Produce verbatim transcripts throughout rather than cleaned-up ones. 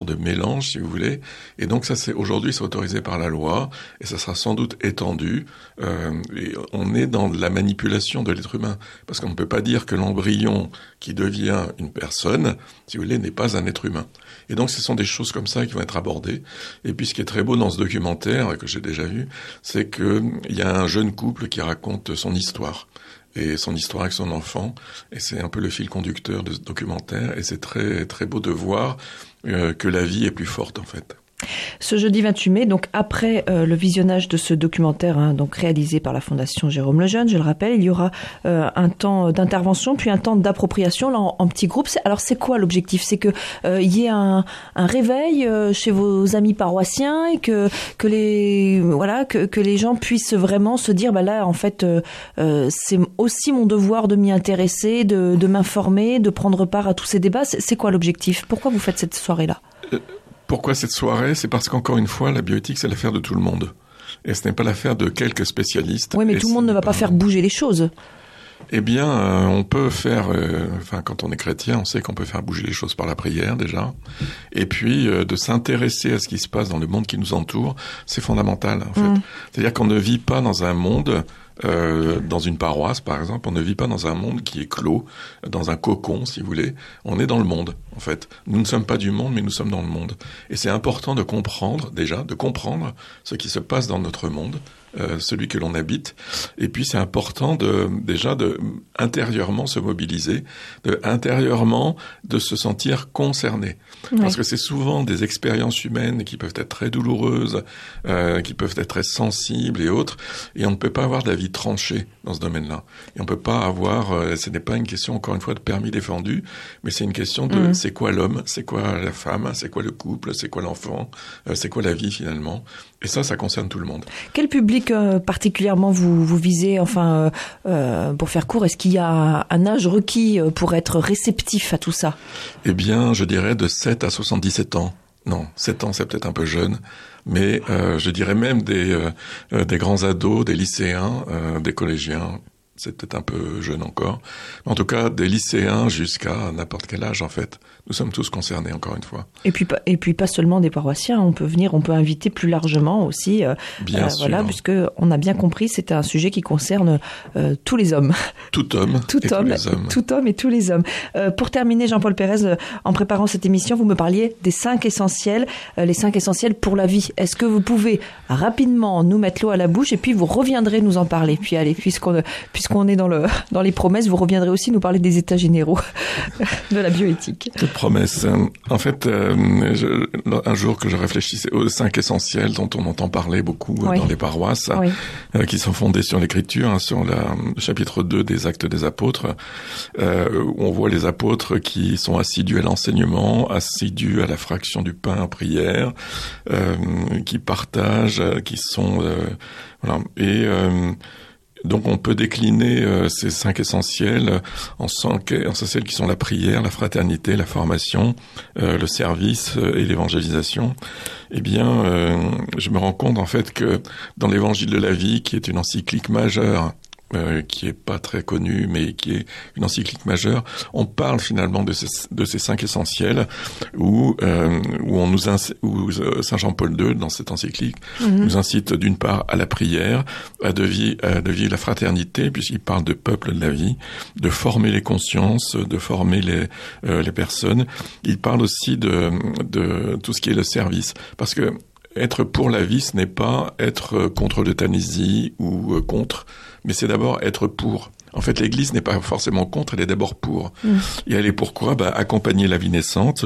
de mélange, si vous voulez. Et donc ça, c'est aujourd'hui, c'est autorisé par la loi, et ça sera sans doute étendu. Euh, et on est dans la manipulation de l'être humain, parce qu'on ne peut pas dire que l'embryon qui devient une personne, si vous voulez, n'est pas un être humain. Et donc, ce sont des choses comme ça qui vont être abordées. Et puis, ce qui est très beau dans ce documentaire, que j'ai déjà vu, c'est que il y a un jeune couple qui raconte son histoire. Et son histoire avec son enfant. Et c'est un peu le fil conducteur de ce documentaire. Et c'est très, très beau de voir euh, que la vie est plus forte, en fait. Ce jeudi vingt-huit mai, donc après euh, le visionnage de ce documentaire, hein, donc réalisé par la Fondation Jérôme Lejeune, je le rappelle, il y aura euh, un temps d'intervention, puis un temps d'appropriation là en, en petits groupes. C'est, alors c'est quoi l'objectif ? C'est que euh, y ait un, un réveil euh, chez vos amis paroissiens et que que les voilà que que les gens puissent vraiment se dire bah là en fait euh, euh, c'est aussi mon devoir de m'y intéresser, de de m'informer, de prendre part à tous ces débats. C'est, c'est quoi l'objectif ? Pourquoi vous faites cette soirée là ? euh... Pourquoi cette soirée ? C'est parce qu'encore une fois, la bioéthique, c'est l'affaire de tout le monde. Et ce n'est pas l'affaire de quelques spécialistes. Oui, mais tout le monde ne va pas faire bouger les choses. Eh bien, euh, on peut faire... Euh, enfin, quand on est chrétien, on sait qu'on peut faire bouger les choses par la prière, déjà. Et puis, euh, de s'intéresser à ce qui se passe dans le monde qui nous entoure, c'est fondamental, en fait. Mmh. C'est-à-dire qu'on ne vit pas dans un monde... Euh, dans une paroisse, par exemple, on ne vit pas dans un monde qui est clos, dans un cocon, si vous voulez. On est dans le monde, en fait. Nous ne sommes pas du monde, mais nous sommes dans le monde. Et c'est important de comprendre, déjà, de comprendre ce qui se passe dans notre monde, euh, celui que l'on habite. Et puis, c'est important de, déjà, de intérieurement se mobiliser, de intérieurement de se sentir concerné. Oui. Parce que c'est souvent des expériences humaines qui peuvent être très douloureuses, euh, qui peuvent être très sensibles et autres. Et on ne peut pas avoir d'avis tranché dans ce domaine-là. Et on peut pas avoir, euh, ce n'est pas une question, encore une fois, de permis défendu, mais c'est une question de mmh. c'est quoi l'homme, c'est quoi la femme, c'est quoi le couple, c'est quoi l'enfant, euh, c'est quoi la vie finalement. Et ça, ça concerne tout le monde. Quel public euh, particulièrement vous, vous visez, enfin, euh, euh, pour faire court, est-ce qu'il y a un âge requis pour être réceptif à tout ça ? Eh bien, je dirais de sept à soixante-dix-sept ans. Non, sept ans, c'est peut-être un peu jeune. Mais euh, je dirais même des, euh, des grands ados, des lycéens, euh, des collégiens. C'est peut-être un peu jeune encore. En tout cas, des lycéens jusqu'à n'importe quel âge, en fait. Nous sommes tous concernés, encore une fois. Et puis, et puis pas seulement des paroissiens. On peut venir, on peut inviter plus largement aussi. Euh, bien euh, sûr. Voilà, puisque on a bien compris, c'est un sujet qui concerne euh, tous les hommes. Tout homme tout et homme, tous les hommes. Tout homme et tous les hommes. Euh, pour terminer, Jean-Paul Pérez, euh, en préparant cette émission, vous me parliez des cinq essentiels, euh, les cinq essentiels pour la vie. Est-ce que vous pouvez rapidement nous mettre l'eau à la bouche et puis vous reviendrez nous en parler. Puis allez, puisqu'on puisqu'on est dans le dans les promesses, vous reviendrez aussi nous parler des états généraux de la bioéthique. Toute promesse. En fait, euh, je, un jour que je réfléchissais aux cinq essentiels dont on entend parler beaucoup oui. dans les paroisses, oui. euh, qui sont fondés sur l'Écriture, hein, sur la, le chapitre deux des Actes des Apôtres, euh, où on voit les apôtres qui sont assidus à l'enseignement, assidus à la fraction du pain en prière, euh, qui partagent, qui sont... Euh, voilà. Et... Euh, Donc on peut décliner euh, ces cinq essentiels en cinq essentiels qui sont la prière, la fraternité, la formation, euh, le service euh, et l'évangélisation. Eh bien, euh, je me rends compte en fait que dans l'Évangile de la vie, qui est une encyclique majeure, Euh, qui est pas très connue, mais qui est une encyclique majeure, on parle finalement de ces, de ces cinq essentiels, où, euh, où on nous inc- où Saint Jean-Paul deux, dans cette encyclique, mm-hmm. nous incite d'une part à la prière, à de vivre, à de vivre la fraternité, puisqu'il parle de peuple de la vie, de former les consciences, de former les, euh, les personnes. Il parle aussi de, de tout ce qui est le service, parce que être pour la vie, ce n'est pas être contre l'euthanasie ou contre, mais c'est d'abord être pour. En fait, l'Église n'est pas forcément contre, elle est d'abord pour. Mmh. Et elle est pourquoi bah, accompagner la vie naissante,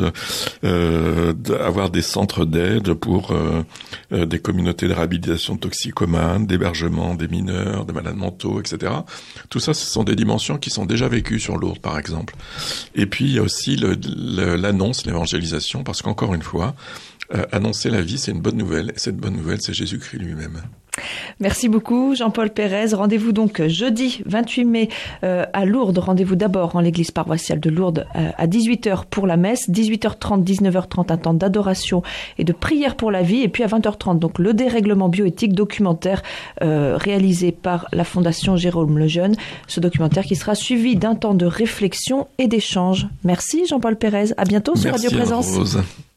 euh, avoir des centres d'aide pour euh, euh, des communautés de réhabilitation de toxicomanes, d'hébergement des mineurs, des malades mentaux, et cetera. Tout ça, ce sont des dimensions qui sont déjà vécues sur Lourdes, par exemple. Et puis, il y a aussi le, le, l'annonce, l'évangélisation, parce qu'encore une fois, euh, annoncer la vie, c'est une bonne nouvelle. Et cette bonne nouvelle, c'est Jésus-Christ lui-même. Merci beaucoup Jean-Paul Pérez. Rendez-vous donc jeudi vingt-huit mai euh, à Lourdes. Rendez-vous d'abord en l'église paroissiale de Lourdes euh, à dix-huit heures pour la messe, dix-huit heures trente, dix-neuf heures trente un temps d'adoration et de prière pour la vie, et puis à vingt heures trente donc le dérèglement bioéthique, documentaire euh, réalisé par la Fondation Jérôme Lejeune. Ce documentaire qui sera suivi d'un temps de réflexion et d'échange. Merci Jean-Paul Pérez. À bientôt sur Merci Radio Présence. Rose.